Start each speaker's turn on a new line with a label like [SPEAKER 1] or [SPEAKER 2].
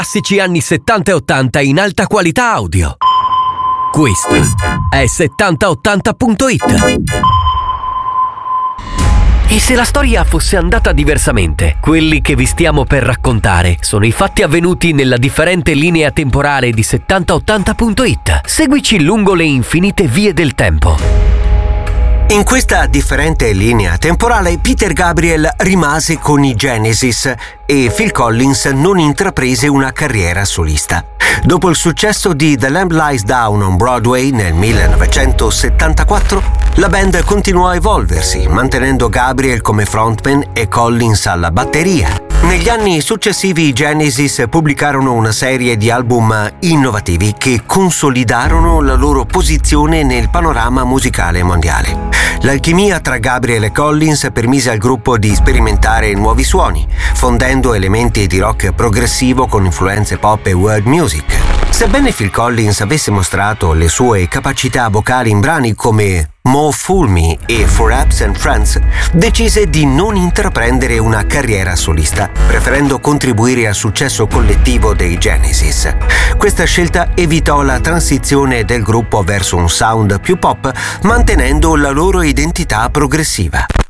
[SPEAKER 1] Classici anni 70 e 80 in alta qualità audio. Questa è 7080.it. E se la storia fosse andata diversamente? Quelli che vi stiamo per raccontare sono i fatti avvenuti nella differente linea temporale di 7080.it. Seguici lungo le infinite vie del tempo.
[SPEAKER 2] In questa differente linea temporale, Peter Gabriel rimase con i Genesis e Phil Collins non intraprese una carriera solista. Dopo il successo di The Lamb Lies Down on Broadway nel 1974, la band continuò a evolversi, mantenendo Gabriel come frontman e Collins alla batteria. Negli anni successivi i Genesis pubblicarono una serie di album innovativi che consolidarono la loro posizione nel panorama musicale mondiale. L'alchimia tra Gabriel e Collins permise al gruppo di sperimentare nuovi suoni, fondendo elementi di rock progressivo con influenze pop e world music. Sebbene Phil Collins avesse mostrato le sue capacità vocali in brani come More Fool Me e For Apps and Friends, decise di non intraprendere una carriera solista, preferendo contribuire al successo collettivo dei Genesis. Questa scelta evitò la transizione del gruppo verso un sound più pop, mantenendo la loro identità progressiva.